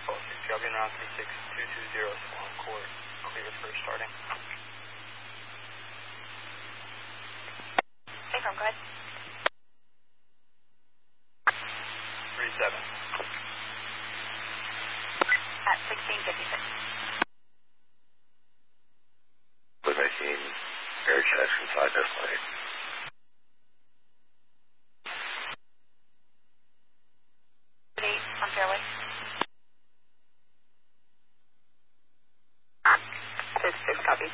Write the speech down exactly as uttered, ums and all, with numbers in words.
Falls, Galvin around three six two two zero, Swan Court, clear for starting. Hey, from, go ahead. three seven. At sixteen fifty-six. With nineteen, air checks inside this lane.